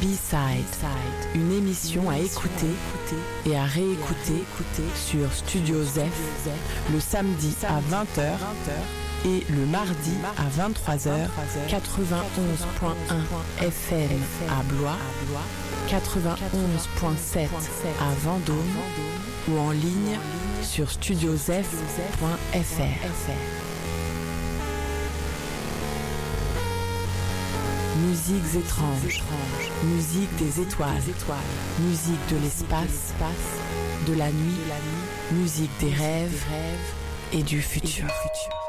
B-Side, une émission à écouter et à réécouter sur Studio Zef le samedi à 20h et le mardi à 23h, 91.1 FM à Blois, 91.7 à Vendôme ou en ligne sur studiozef.fr. Musiques étranges, musique des étoiles, musique de l'espace, de la nuit, musique des rêves et du futur.